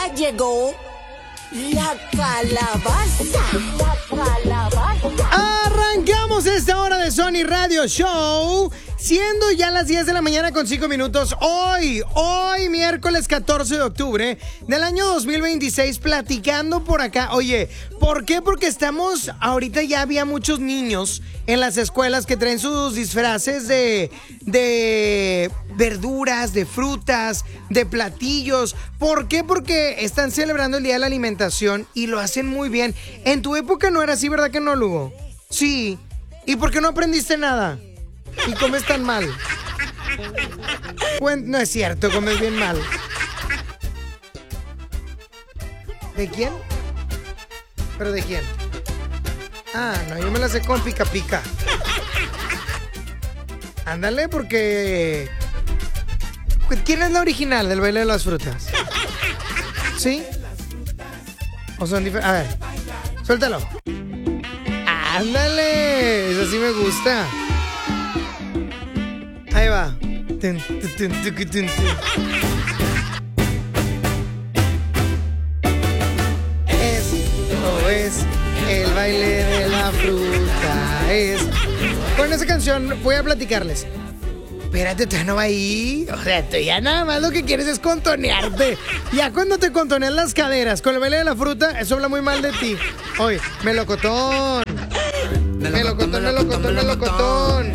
ya llegó la calabaza. La calabaza. Arrancamos esta hora de Sony Radio Show, siendo ya las 10 de la mañana con 5 minutos. Hoy miércoles 14 de octubre del año 2026, platicando por acá. Oye, ¿por qué? Porque ahorita ya había muchos niños en las escuelas que traen sus disfraces de verduras, de frutas, de platillos. ¿Por qué? Porque están celebrando el Día de la Alimentación y lo hacen muy bien. En tu época no era así, ¿verdad que no, Lugo? Sí. ¿Y por qué no aprendiste nada? ¿Y comes tan mal? No es cierto, comes bien mal. ¿De quién? ¿Pero de quién? Ah, no, yo me la sé con Pica Pica. Ándale, porque... ¿Quién es la original del baile de las frutas? ¿Sí? ¿O son diferentes? A ver, suéltalo. Ándale, eso sí me gusta. Ahí va. Esto es el baile de la fruta. Con esa canción voy a platicarles. Espérate, todavía no va ahí. O sea, tú ya nada más lo que quieres es contonearte. Ya cuando te contoneas las caderas con el baile de la fruta, eso habla muy mal de ti. Oye, melocotón. Melocotón.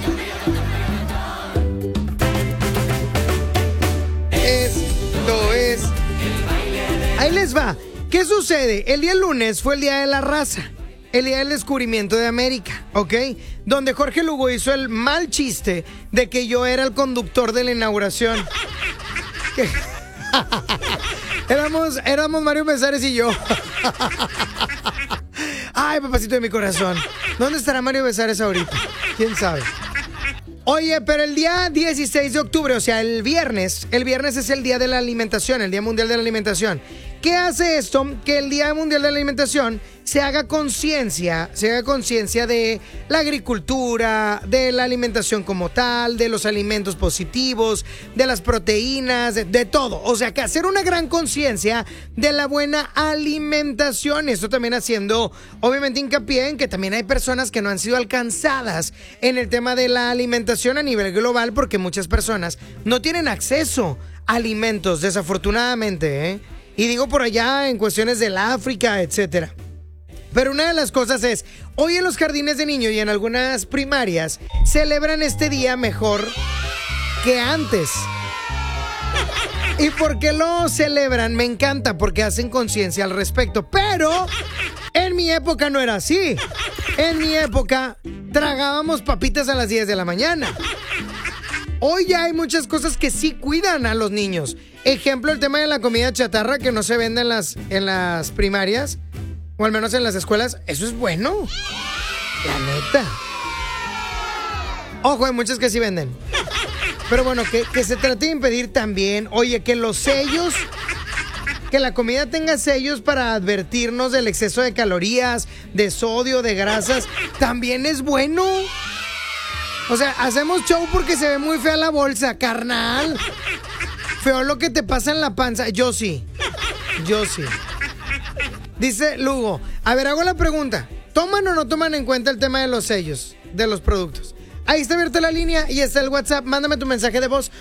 Esto es... Ahí les va. ¿Qué sucede? El día lunes fue el Día de la Raza. El día del descubrimiento de América, ¿ok? Donde Jorge Lugo hizo el mal chiste de que yo era el conductor de la inauguración. Éramos Mario Besares y yo. Ay, papacito de mi corazón. ¿Dónde estará Mario Besares ahorita? ¿Quién sabe? Oye, pero el día 16 de octubre, o sea, el viernes es el Día de la Alimentación, el Día Mundial de la Alimentación. ¿Qué hace esto? Que el Día Mundial de la Alimentación se haga conciencia de la agricultura, de la alimentación como tal, de los alimentos positivos, de las proteínas, de todo. O sea, que hacer una gran conciencia de la buena alimentación. Esto también haciendo, obviamente, hincapié en que también hay personas que no han sido alcanzadas en el tema de la alimentación a nivel global, porque muchas personas no tienen acceso a alimentos, desafortunadamente, ¿eh? Y digo por allá en cuestiones del África, etcétera. Pero una de las cosas es, hoy en los jardines de niños y en algunas primarias celebran este día mejor que antes. ¿Y por qué lo celebran? Me encanta, porque hacen conciencia al respecto. Pero en mi época no era así. En mi época tragábamos papitas a las 10 de la mañana. Hoy ya hay muchas cosas que sí cuidan a los niños. Ejemplo, el tema de la comida chatarra que no se vende en las primarias, o al menos en las escuelas. Eso es bueno, la neta. Ojo, hay muchas que sí venden. Pero bueno, que se trate de impedir también. Oye, que los sellos, que la comida tenga sellos para advertirnos del exceso de calorías, de sodio, de grasas, también es bueno. O sea, hacemos show porque se ve muy fea la bolsa, carnal. Feo lo que te pasa en la panza. Yo sí. Dice Lugo, a ver, hago la pregunta. ¿Toman o no toman en cuenta el tema de los sellos de los productos? Ahí está abierta la línea y está el WhatsApp. Mándame tu mensaje de voz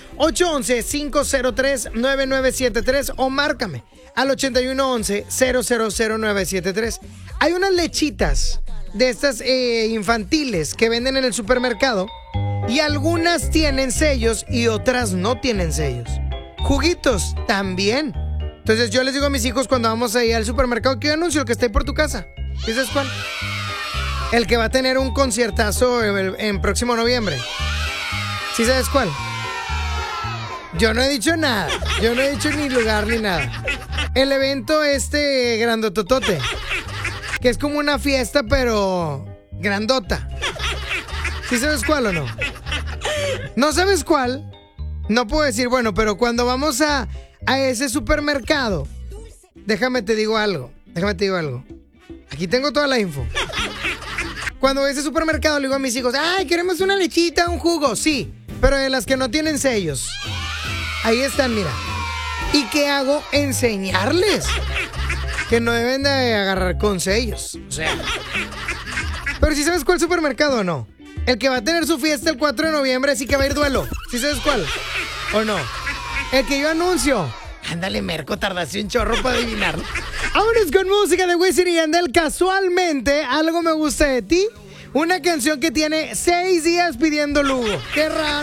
811-503-9973 o márcame al 8111-000973. Hay unas lechitas de estas infantiles que venden en el supermercado y algunas tienen sellos y otras no tienen sellos. Juguitos también. Entonces yo les digo a mis hijos cuando vamos ahí al supermercado que yo anuncio el que está ahí por tu casa. ¿Dices cuál? El que va a tener un conciertazo en próximo noviembre. ¿Sí sabes cuál? Yo no he dicho nada. Yo no he dicho ni lugar ni nada. El evento grandototote, que es como una fiesta pero grandota. ¿Sí sabes cuál o no? ¿No sabes cuál? No puedo decir, bueno, pero cuando vamos a ese supermercado, déjame te digo algo. Aquí tengo toda la info. Cuando voy a ese supermercado le digo a mis hijos, ay, queremos una lechita, un jugo. Sí, pero de las que no tienen sellos. Ahí están, mira. ¿Y qué hago? Enseñarles que no deben de agarrar con sellos. O sea. Pero si sabes cuál supermercado o no. El que va a tener su fiesta el 4 de noviembre, sí que va a ir duelo. ¿Sí sabes cuál? ¿O no? El que yo anuncio. Ándale, Merco, tardaste un chorro para adivinarlo. Vámonos con música de Wisin y Yandel. Casualmente, Algo me gusta de ti. Una canción que tiene 6 días pidiendo Lugo. Qué raro.